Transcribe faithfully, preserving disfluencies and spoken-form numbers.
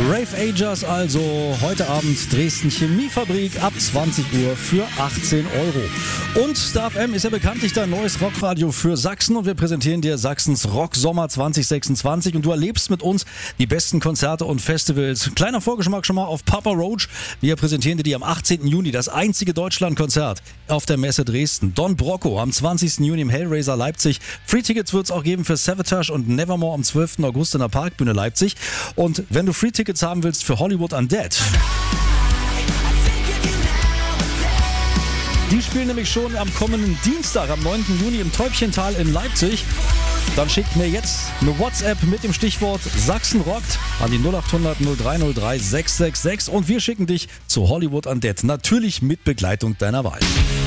Rave Agers also heute Abend Dresden Chemiefabrik ab zwanzig Uhr für achtzehn Euro. Und Star F M ist ja bekanntlich dein neues Rockradio für Sachsen und wir präsentieren dir Sachsens Rocksommer zwanzig sechsundzwanzig und du erlebst mit uns die besten Konzerte und Festivals. Kleiner Vorgeschmack schon mal auf Papa Roach. Wir präsentieren dir am achtzehnten Juni das einzige Deutschlandkonzert auf der Messe Dresden. Don Brocco am zwanzigsten Juni im Hellraiser Leipzig. Free Tickets wird es auch geben für Savatage und Nevermore am zwölften August in der Parkbühne Leipzig. Und wenn du Free Tickets haben willst für Hollywood Undead, die spielen nämlich schon am kommenden Dienstag, am neunten Juni im Täubchental in Leipzig. Dann schickt mir jetzt eine WhatsApp mit dem Stichwort Sachsen rockt an die null acht hundert null drei null drei sechs sechs sechs und wir schicken dich zu Hollywood Undead. Natürlich mit Begleitung deiner Wahl.